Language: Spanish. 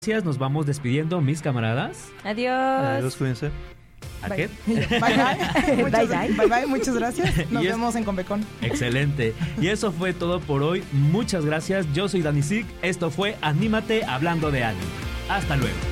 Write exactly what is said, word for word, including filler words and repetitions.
Nos vamos despidiendo, mis camaradas. Adiós. Adiós, cuídense. ¿A Bye. qué? Bye bye. Muchas, Bye, bye. bye bye, muchas gracias. Nos Y es- vemos en Convecon. Excelente. Y eso fue todo por hoy. Muchas gracias. Yo soy Dani Sig. Esto fue Anímate hablando de anime. Hasta luego.